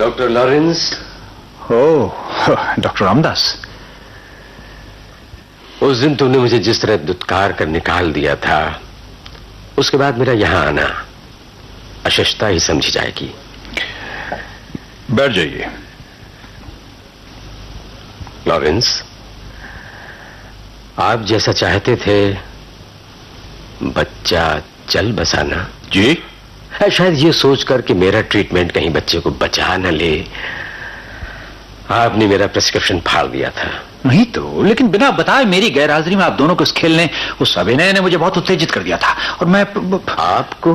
Doctor Lawrence. ओह, doctor Ramdas. उस दिन तुमने मुझे जिस तरह दुत्कार कर निकाल दिया था, उसके बाद मेरा यहां आना अशिष्टता ही समझी जाएगी। बैठ जाइए। लॉरेंस, आप जैसा चाहते थे, बच्चा चल बसाना जी, शायद ये सोचकर कि मेरा ट्रीटमेंट कहीं बच्चे को बचा न ले, आपने मेरा प्रिस्क्रिप्शन फाड़ दिया था। नहीं तो, लेकिन बिना बताए मेरी गैरहाजिरी में आप दोनों को इस खेल ने, उस अभिनय ने मुझे बहुत उत्तेजित कर दिया था। और मैं आपको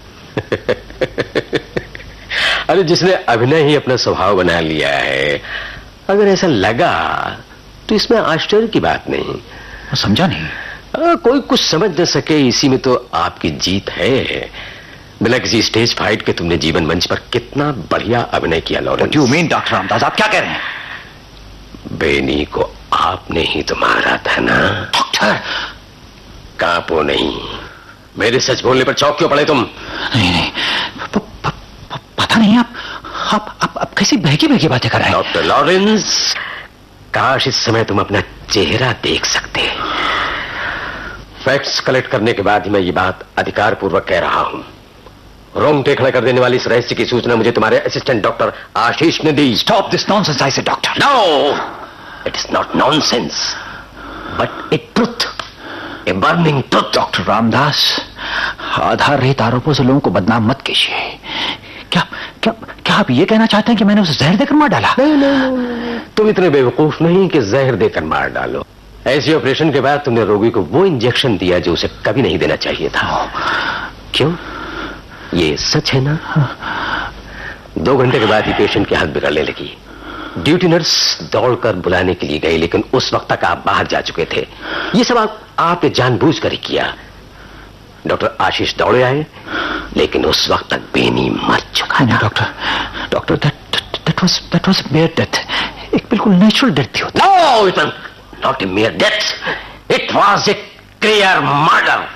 अरे, जिसने अभिनय ही अपना स्वभाव बना लिया है, अगर ऐसा लगा तो इसमें आश्चर्य की बात नहीं। समझा नहीं। कोई कुछ समझ न सके, इसी में तो आपकी जीत है। बिना किसी स्टेज फाइट के तुमने जीवन मंच पर कितना बढ़िया अभिनय किया Lawrence. What do you mean, doctor Ramdas, आप क्या कह रहे हैं? बेनी को आपने ही तो मारा था ना। डॉक्टर, कांपो नहीं। मेरे सच बोलने पर चौंक क्यों पड़े तुम? नहीं, पता नहीं, आप कैसी बहकी बहकी बातें कर रहे हैं? डॉक्टर लॉरेंस, काश इस समय तुम अपना चेहरा देख सकते। फैक्ट्स कलेक्ट करने के बाद ही मैं ये बात अधिकार पूर्वक कह रहा हूं। रोंगटे खड़े कर देने वाली इस रहस्य की सूचना मुझे तुम्हारे असिस्टेंट डॉक्टर आशीष ने दी। स्टॉप दिस नॉनसेंस, आई से doctor. No, it is not nonsense, but A truth, a burning truth. Doctor Ramdas, आधार रहित आरोपों से लोगों को बदनाम मत कीजिए। क्या आप ये कहना चाहते हैं कि मैंने उसे जहर देकर मार डाला? नहीं, तुम इतने बेवकूफ नहीं कि जहर देकर मार डालो। ऐसे ऑपरेशन के बाद तुमने रोगी को वो इंजेक्शन दिया जो उसे कभी नहीं देना चाहिए था। क्यों? ये सच है ना? 2 घंटे के बाद ही पेशेंट की हालत बिगड़ने लगी। ड्यूटी नर्स दौड़कर बुलाने के लिए गई, लेकिन उस वक्त तक आप बाहर जा चुके थे। ये सब आपने जानबूझकर ही किया। डॉक्टर आशीष दौड़े आए, लेकिन उस वक्त तक बेनी मर चुका था। Doctor, that was mayor death. एक बिल्कुल नेचुरल डेथ थी। No, it was not a mayor death, it was a clear murder.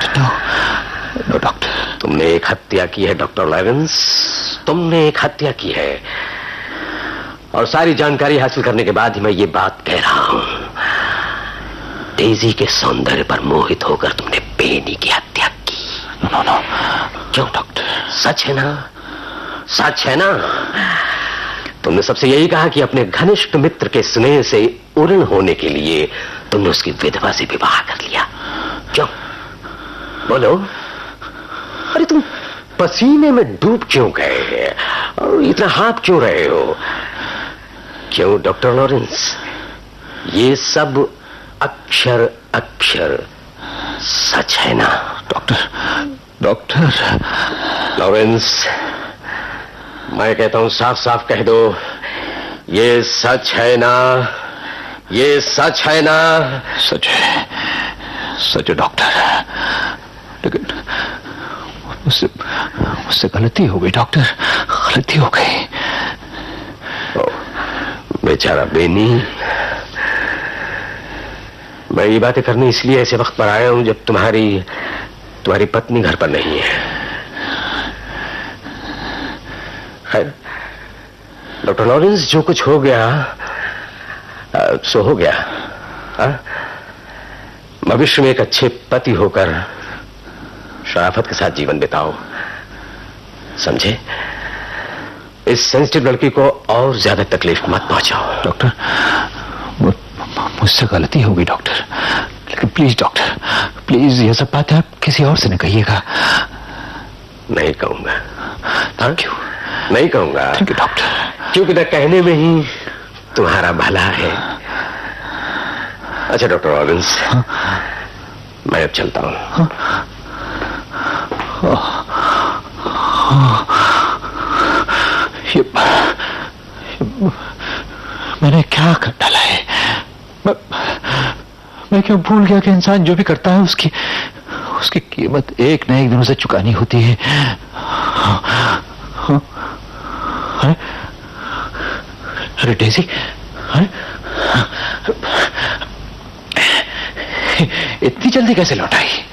No doctor, तुमने एक हत्या की है डॉक्टर लॉरेंस, तुमने एक हत्या की है। और सारी जानकारी हासिल करने के बाद ही मैं ये बात कह रहा हूं। डेजी के सौंदर्य पर मोहित होकर तुमने बेनी की हत्या की। नो। क्यों डॉक्टर? सच है ना? सच है ना? तुमने सबसे यही कहा कि अपने घनिष्ठ मित्र के स्नेह से उऋण होने के लिए तुमने उसकी विधवा से विवाह कर लिया। क्यों? बोलो। अरे, तुम पसीने में डूब क्यों गए और इतना हाफ क्यों रहे हो? क्यों डॉक्टर लॉरेंस? ये सब अक्षर अक्षर सच है ना? डॉक्टर लॉरेंस, मैं कहता हूं साफ साफ कह दो, ये सच है ना? ये सच है ना? सच है डॉक्टर, लेकिन उससे गलती हो गई डॉक्टर, गलती हो गई। बेचारा बेनी। मैं ये बातें करने इसलिए ऐसे वक्त पर आया हूं जब तुम्हारी पत्नी घर पर नहीं है। खैर डॉक्टर लॉरेंस, जो कुछ हो गया सो हो गया। भविष्य में एक अच्छे पति होकर शराफत के साथ जीवन बिताओ, समझे? इस सेंसिटिव लड़की को और ज्यादा तकलीफ मत पहुंचाओ। डॉक्टर, मुझसे गलती हो गई डॉक्टर, लेकिन प्लीज डॉक्टर, प्लीज ये सब बातें आप किसी और से न कहिएगा। नहीं कहूंगा। Thank you. नहीं कहूंगा। थैंक यू डॉक्टर, क्योंकि न कहने में ही तुम्हारा भला है। अच्छा डॉक्टर लॉरेंस, मैं अब चलता हूं। मैंने क्या कर डाला है? मैं क्यों भूल गया कि इंसान जो भी करता है उसकी कीमत एक न एक दिन उसे चुकानी होती है। अरे डेजी, इतनी जल्दी कैसे लौट आई?